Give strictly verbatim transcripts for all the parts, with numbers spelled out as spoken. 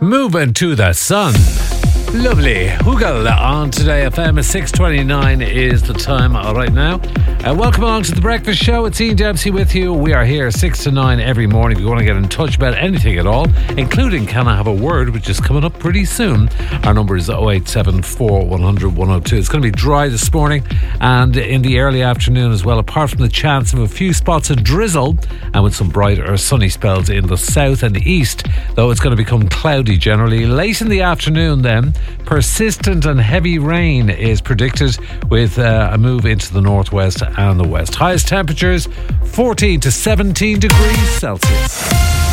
Moving to the sun. Lovely. Hoogle on Today F M. six twenty-nine is the time right now. Uh, welcome along to The Breakfast Show. It's Ian Dempsey with you. We are here six to nine every morning. If you want to get in touch about anything at all, including Can I Have a Word, which is coming up pretty soon. Our number is oh eight seven four, one hundred, one oh two. It's going to be dry this morning and in the early afternoon as well, apart from the chance of a few spots of drizzle and with some bright or sunny spells in the south and east, though it's going to become cloudy generally. Late in the afternoon then, persistent and heavy rain is predicted with uh, a move into the northwest and the west. Highest temperatures fourteen to seventeen degrees Celsius.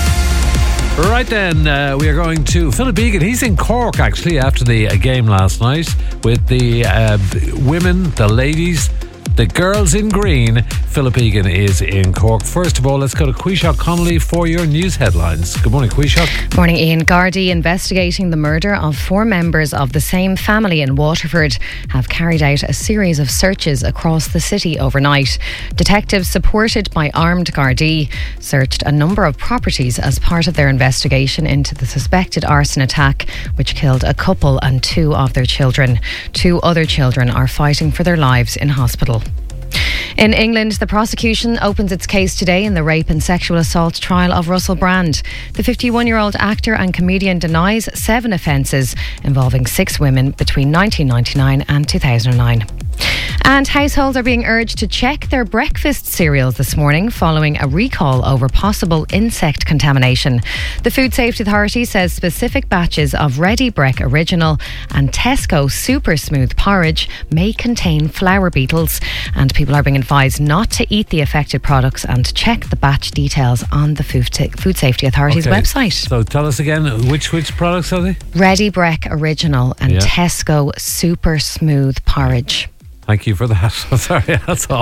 Right then, uh, we are going to Philip Egan. He's in Cork actually after the uh, game last night with the uh, women, the ladies, the girls in green. Philip Egan is in Cork. First of all, let's go to Quishok Connolly for your news headlines. Good morning, Quishok. Morning, Ian. Gardaí investigating the murder of four members of the same family in Waterford have carried out a series of searches across the city overnight. Detectives supported by armed Gardaí searched a number of properties as part of their investigation into the suspected arson attack which killed a couple and two of their children. Two other children are fighting for their lives in hospital. In England, the prosecution opens its case today in the rape and sexual assault trial of Russell Brand. The fifty-one-year-old actor and comedian denies seven offences involving six women between nineteen ninety-nine and two thousand nine. And households are being urged to check their breakfast cereals this morning following a recall over possible insect contamination. The Food Safety Authority says specific batches of Ready Brek Original and Tesco Super Smooth porridge may contain flour beetles, and people are being advised not to eat the affected products and to check the batch details on the Food, Food Safety Authority's okay. website. So tell us again, which which products are they? Ready Brek Original and yeah. Tesco Super Smooth porridge. Thank you for that. Sorry, that's awful.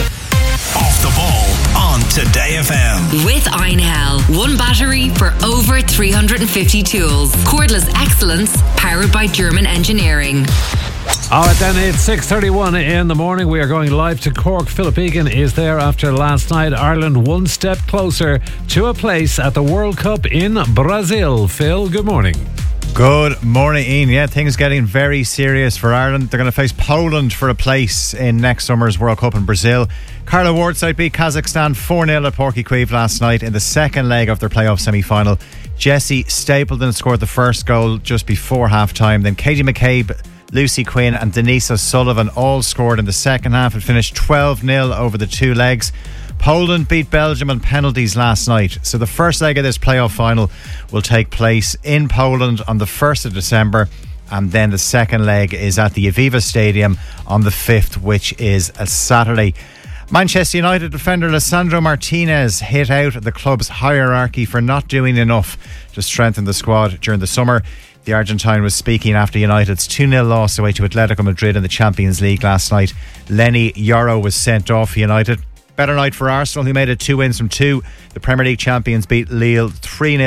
Off the ball on Today F M. With iNhell. One battery for over three hundred fifty tools. Cordless excellence powered by German engineering. All right then, it's six thirty-one in the morning. We are going live to Cork. Philip Egan is there after last night. Ireland one step closer to a place at the World Cup in Brazil. Phil, good morning. Good morning, Ian. Yeah, things getting very serious for Ireland. They're going to face Poland for a place in next summer's World Cup in Brazil. Carla Wardside beat Kazakhstan four nil at Páirc Uí Chaoimh last night in the second leg of their playoff semi-final. Jessie Stapleton scored the first goal just before half-time. Then Katie McCabe, Lucy Quinn and Denise O'Sullivan all scored in the second half and finished twelve nil over the two legs. Poland beat Belgium on penalties last night. So the first leg of this playoff final will take place in Poland on the first of December, and then the second leg is at the Aviva Stadium on the fifth, which is a Saturday. Manchester United defender Lisandro Martinez hit out the club's hierarchy for not doing enough to strengthen the squad during the summer. The Argentine was speaking after United's two nil loss away to Atletico Madrid in the Champions League last night. Lenny Yoro was sent off for United. Better night for Arsenal, who made it two wins from two. The Premier League champions beat Lille three nil.